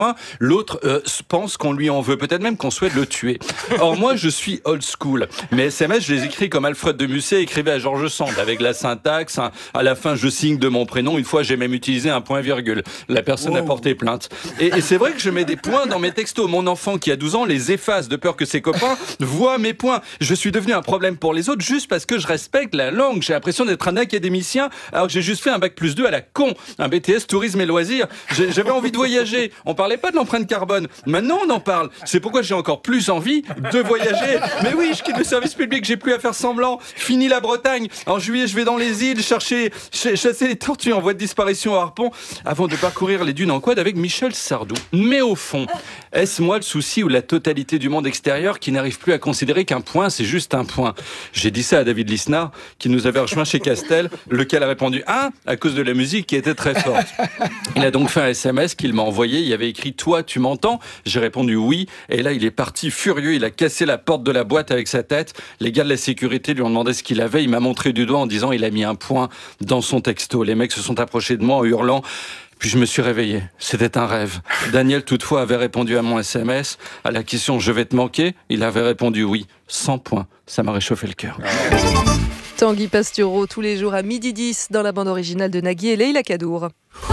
l'autre pense qu'on lui en veut, peut-être même qu'on souhaite le tuer. Or moi, je suis old school. Mes SMS, je les écris comme Alfred de Musset écrivait à Georges Sand, avec la syntaxe. À la fin, je signe de mon prénom. Une fois, j'ai même utilisé un point-virgule. La personne a porté plainte. Et c'est vrai que je mets des points dans mes textos. Mon enfant qui a 12 ans les efface de peur que ses copains voient mes points. Je suis devenu un problème pour les autres juste parce que je respecte la langue. J'ai l'impression d'être un académicien alors que j'ai juste fait un bac+2 à la con, un BTS tourisme et loisirs. J'avais envie de voyager. On parlait pas de l'empreinte carbone. Maintenant, on en parle. C'est pourquoi j'ai encore plus envie de voyager. Mais oui, je quitte le service public, j'ai plus à faire semblant. Fini la Bretagne. En juillet, je vais dans les îles chasser les tortues en voie de disparition au harpon avant de parcourir les dunes en quad avec Michel Sardou. Mais au fond, est-ce moi le souci ou la totalité du monde extérieur qui n'arrive plus à considérer qu'un point, c'est juste un point? J'ai dit ça à David Lisnard, qui nous avait rejoint chez Castel, lequel a répondu « Ah !» à cause de la musique qui était très forte. Il a donc fait un SMS qu'il m'a envoyé, il y avait écrit « Toi, tu m'entends ?» J'ai répondu « Oui ». Et là, il est parti furieux, il a cassé la porte de la boîte avec sa tête. Les gars de la sécurité lui ont demandé ce qu'il avait, il m'a montré du doigt en disant « Il a mis un point dans son texto ». Les mecs se sont approchés de moi en hurlant. Puis je me suis réveillé. C'était un rêve. Daniel, toutefois, avait répondu à mon SMS. À la question « Je vais te manquer ?» il avait répondu oui. 100 points. Ça m'a réchauffé le cœur. Tanguy Pastureau, tous les jours à 12h10 dans la bande originale de Nagui et Leïla Kadour.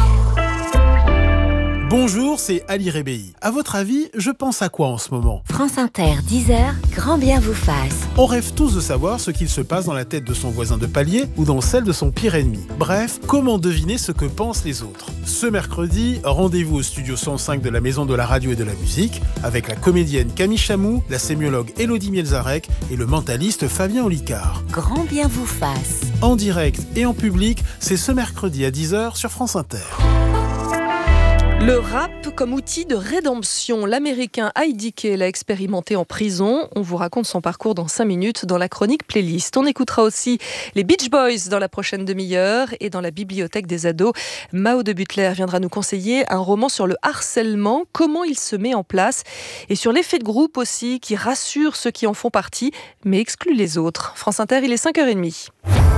Bonjour, c'est Ali Rebéi. À votre avis, je pense à quoi en ce moment? France Inter, 10h, grand bien vous fasse. On rêve tous de savoir ce qu'il se passe dans la tête de son voisin de palier ou dans celle de son pire ennemi. Bref, comment deviner ce que pensent les autres? Ce mercredi, rendez-vous au studio 105 de la Maison de la Radio et de la Musique avec la comédienne Camille Chamou, la sémiologue Élodie Mielzarek et le mentaliste Fabien Olicard. Grand bien vous fasse. En direct et en public, c'est ce mercredi à 10h sur France Inter. Le rap comme outil de rédemption. L'américain IDK l'a expérimenté en prison. On vous raconte son parcours dans 5 minutes dans la chronique playlist. On écoutera aussi les Beach Boys dans la prochaine demi-heure. Et dans la bibliothèque des ados, Mao de Butler viendra nous conseiller un roman sur le harcèlement, comment il se met en place, et sur l'effet de groupe aussi, qui rassure ceux qui en font partie, mais exclut les autres. France Inter, il est 5h30.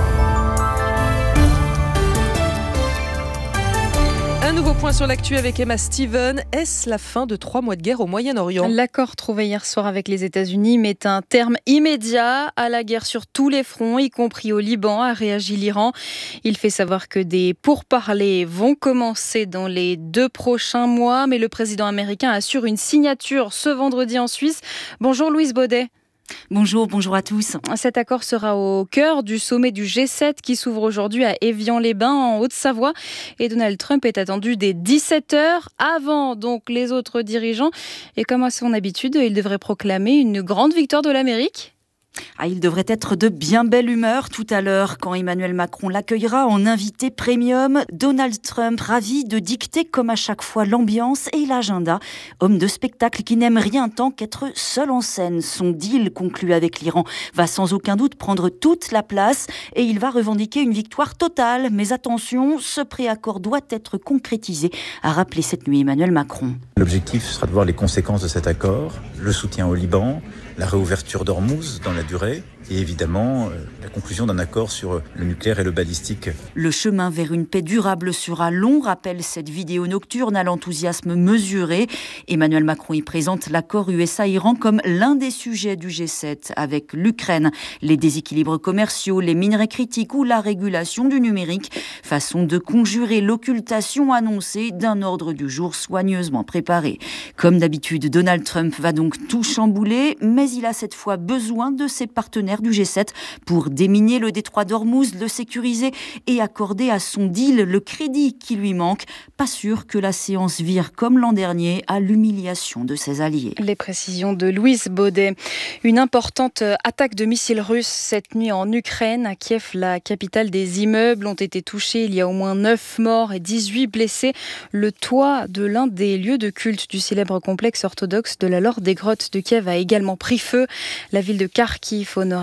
Un nouveau point sur l'actu avec Emma Steven. Est-ce la fin de 3 mois de guerre au Moyen-Orient ? L'accord trouvé hier soir avec les États-Unis met un terme immédiat à la guerre sur tous les fronts, y compris au Liban, a réagi l'Iran. Il fait savoir que des pourparlers vont commencer dans les 2 prochains mois, mais le président américain assure une signature ce vendredi en Suisse. Bonjour Louise Baudet. Bonjour à tous. Cet accord sera au cœur du sommet du G7 qui s'ouvre aujourd'hui à Évian-les-Bains en Haute-Savoie. Et Donald Trump est attendu dès 17h, avant donc les autres dirigeants. Et comme à son habitude, il devrait proclamer une grande victoire de l'Amérique. Il devrait être de bien belle humeur tout à l'heure quand Emmanuel Macron l'accueillera en invité premium. Donald Trump, ravi de dicter comme à chaque fois l'ambiance et l'agenda. Homme de spectacle qui n'aime rien tant qu'être seul en scène. Son deal conclu avec l'Iran va sans aucun doute prendre toute la place et il va revendiquer une victoire totale. Mais attention, ce préaccord doit être concrétisé, a rappelé cette nuit Emmanuel Macron. L'objectif sera de voir les conséquences de cet accord, le soutien au Liban, la réouverture d'Ormuz dans la durée et évidemment la conclusion d'un accord sur le nucléaire et le balistique. Le chemin vers une paix durable sera long, rappelle cette vidéo nocturne à l'enthousiasme mesuré. Emmanuel Macron y présente l'accord USA-Iran comme l'un des sujets du G7 avec l'Ukraine, les déséquilibres commerciaux, les minerais critiques ou la régulation du numérique. Façon de conjurer l'occultation annoncée d'un ordre du jour soigneusement préparé. Comme d'habitude, Donald Trump va donc tout chambouler, mais il a cette fois besoin de ses partenaires du G7 pour déminer le détroit d'Ormuz, le sécuriser et accorder à son deal le crédit qui lui manque. Pas sûr que la séance vire comme l'an dernier à l'humiliation de ses alliés. Les précisions de Louise Baudet. Une importante attaque de missiles russes cette nuit en Ukraine. À Kiev, la capitale, des immeubles ont été touchés. Il y a au moins 9 morts et 18 blessés. Le toit de l'un des lieux de culte du célèbre complexe orthodoxe de la Laure des Grottes de Kiev a également pris feu. La ville de Kharkiv, au nord-est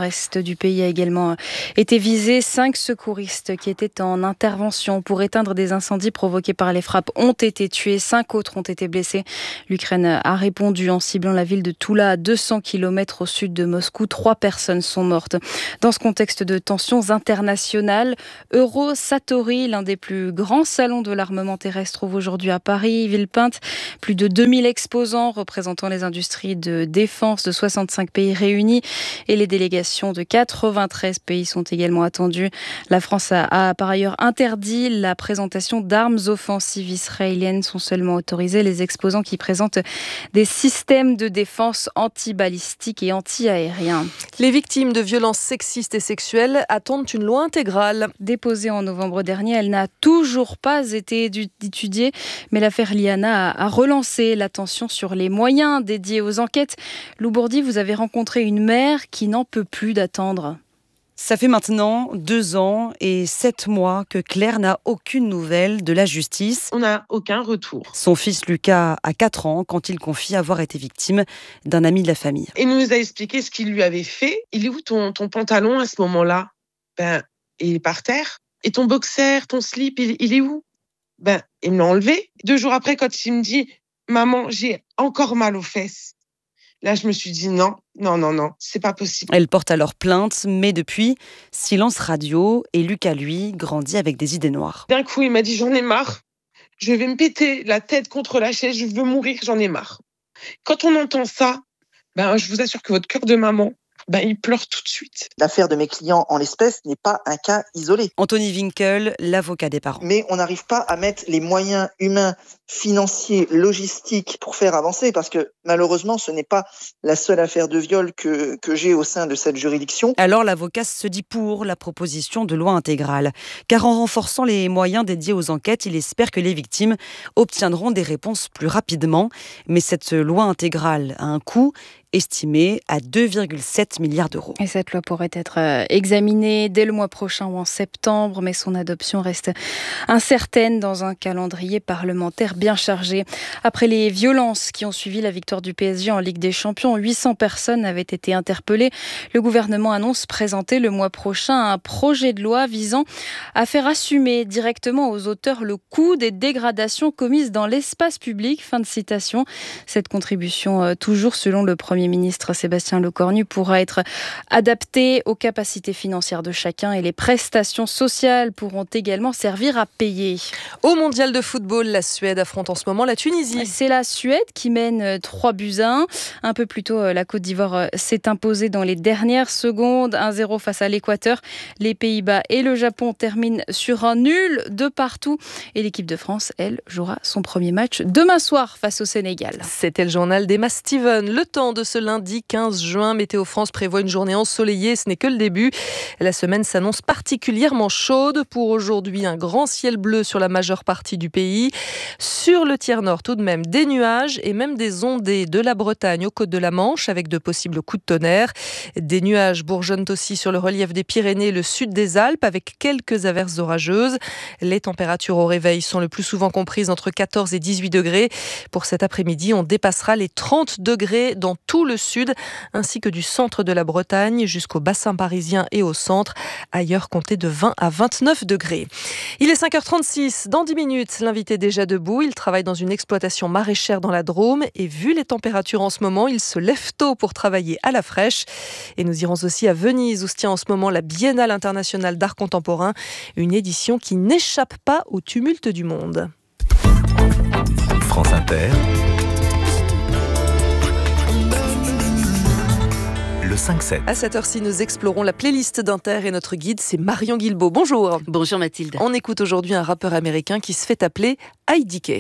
nord-est du pays a également été visé. 5 secouristes qui étaient en intervention pour éteindre des incendies provoqués par les frappes ont été tués. 5 autres ont été blessés. L'Ukraine a répondu en ciblant la ville de Toula, à 200 km au sud de Moscou. 3 personnes sont mortes. Dans ce contexte de tensions internationales, Eurosatory, l'un des plus grands salons de l'armement terrestre, trouve aujourd'hui à Paris, Villepinte. Plus de 2000 exposants représentant les industries de défense de 65 pays réunis et les délégations de 93 pays sont également attendues. La France a par ailleurs interdit la présentation d'armes offensives israéliennes. Sont seulement autorisés les exposants qui présentent des systèmes de défense anti-balistiques et anti-aériens. Les victimes de violences sexistes et sexuelles attendent une loi intégrale. Déposée en novembre dernier, elle n'a toujours pas été étudiée, mais l'affaire Liana a relancé l'attention sur les moyens dédiés aux enquêtes. Lou Bourdi, vous avez rencontré une mère qui n'en peut plus d'attendre. Ça fait maintenant 2 ans et 7 mois que Claire n'a aucune nouvelle de la justice. On n'a aucun retour. Son fils Lucas a 4 ans quand il confie avoir été victime d'un ami de la famille. Il nous a expliqué ce qu'il lui avait fait. Il est où ton pantalon à ce moment-là ? Il est par terre. Et ton boxer, ton slip, il est où ? Il me l'a enlevé. 2 jours après, quand il me dit « Maman, j'ai encore mal aux fesses », là, je me suis dit non, c'est pas possible. Elle porte alors plainte, mais depuis, silence radio et Lucas, lui, grandit avec des idées noires. D'un coup, il m'a dit j'en ai marre, je vais me péter la tête contre la chaise, je veux mourir, j'en ai marre. Quand on entend ça, je vous assure que votre cœur de maman, il pleure tout de suite. L'affaire de mes clients en l'espèce n'est pas un cas isolé. Anthony Winkel, l'avocat des parents. Mais on n'arrive pas à mettre les moyens humains, financiers, logistiques pour faire avancer, parce que malheureusement, ce n'est pas la seule affaire de viol que j'ai au sein de cette juridiction. Alors l'avocat se dit pour la proposition de loi intégrale, car en renforçant les moyens dédiés aux enquêtes, il espère que les victimes obtiendront des réponses plus rapidement. Mais cette loi intégrale a un coût estimé à 2,7 milliards d'euros. Et cette loi pourrait être examinée dès le mois prochain ou en septembre, mais son adoption reste incertaine dans un calendrier parlementaire bien chargé. Après les violences qui ont suivi la victoire du PSG en Ligue des Champions, 800 personnes avaient été interpellées. Le gouvernement annonce présenter le mois prochain un projet de loi visant à faire assumer directement aux auteurs le coût des dégradations commises dans l'espace public. Fin de citation. Cette contribution, toujours selon le Premier ministre Sébastien Lecornu, pourra être adaptée aux capacités financières de chacun et les prestations sociales pourront également servir à payer. Au mondial de football, la Suède affronte en ce moment la Tunisie. C'est la Suède qui mène 3-1. Un peu plus tôt, la Côte d'Ivoire s'est imposée dans les dernières secondes, 1-0 face à l'Équateur. Les Pays-Bas et le Japon terminent sur un nul de partout. Et l'équipe de France, elle, jouera son premier match demain soir face au Sénégal. C'était le journal d'Emma Steven. Le temps de ce lundi 15 juin, Météo France prévoit une journée ensoleillée, ce n'est que le début. La semaine s'annonce particulièrement chaude. Pour aujourd'hui, un grand ciel bleu sur la majeure partie du pays. Sur le tiers nord, tout de même, des nuages et même des ondées de la Bretagne aux côtes de la Manche avec de possibles coups de tonnerre. Des nuages bourgeonnent aussi sur le relief des Pyrénées et le sud des Alpes avec quelques averses orageuses. Les températures au réveil sont le plus souvent comprises entre 14 et 18 degrés. Pour cet après-midi, on dépassera les 30 degrés dans tout le sud ainsi que du centre de la Bretagne jusqu'au bassin parisien et au centre. Ailleurs, comptez de 20 à 29 degrés. Il est 5h36. Dans 10 minutes, l'invité est déjà debout. Il travaille dans une exploitation maraîchère dans la Drôme et vu les températures en ce moment, il se lève tôt pour travailler à la fraîche. Et nous irons aussi à Venise où se tient en ce moment la Biennale internationale d'art contemporain, une édition qui n'échappe pas au tumulte du monde. France Inter. Le 5-7. À cette heure-ci, nous explorons la playlist d'Inter et notre guide, c'est Marion Guilbault. Bonjour. Bonjour Mathilde. On écoute aujourd'hui un rappeur américain qui se fait appeler IDK.